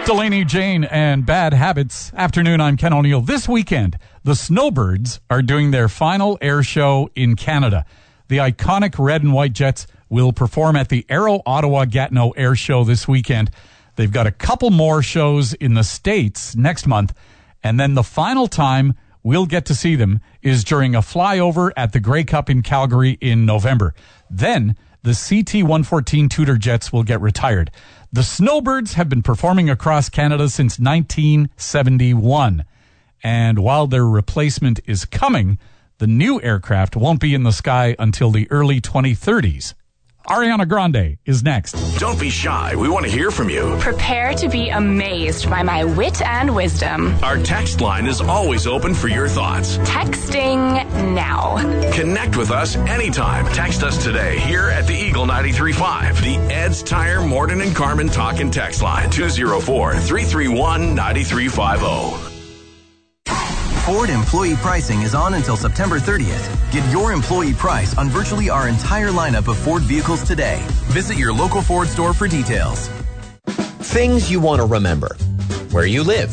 Delaney Jane and Bad Habits. Afternoon, I'm Ken O'Neill. This weekend, the Snowbirds are doing their final air show in Canada. The iconic red and white Jets will perform at the Aero Ottawa Gatineau Air Show this weekend. They've got a couple more shows in the States next month, and then the final time we'll get to see them is during a flyover at the Grey Cup in Calgary in November. Then the CT-114 Tudor Jets will get retired. The Snowbirds have been performing across Canada since 1971. And while their replacement is coming, the new aircraft won't be in the sky until the early 2030s. Ariana Grande is next. Don't be shy. We want to hear from you. Prepare to be amazed by my wit and wisdom. Our text line is always open for your thoughts. Texting now. Connect with us anytime. Text us today here at the Eagle 93.5. The Ed's Tire Morton and Carmen talk and text line 204-331-9350. Ford employee pricing is on until September 30th. Get your employee price on virtually our entire lineup of Ford vehicles today. Visit your local Ford store for details. Things you want to remember. Where you live.